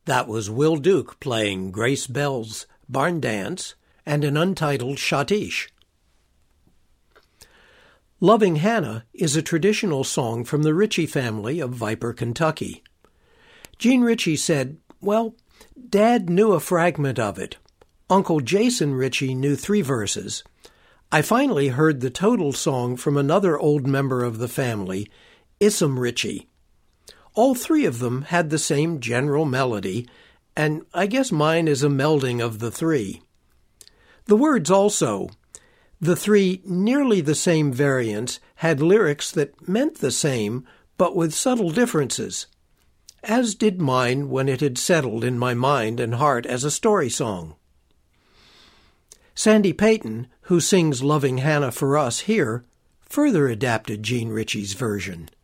That was Will Duke playing Grace Bell's Barn Dance and an untitled schottische. Loving Hannah is a traditional song from the Ritchie family of Viper, Kentucky. Gene Ritchie said, "Well, Dad knew a fragment of it. Uncle Jason Ritchie knew 3 verses. I finally heard the total song from another old member of the family, Issam Ritchie. All 3 of them had the same general melody, and I guess mine is a melding of the 3. The words also. The 3 nearly the same variants had lyrics that meant the same, but with subtle differences, as did mine when it had settled in my mind and heart as a story song." Sandy Payton, who sings Loving Hannah for us here, further adapted Gene Ritchie's version.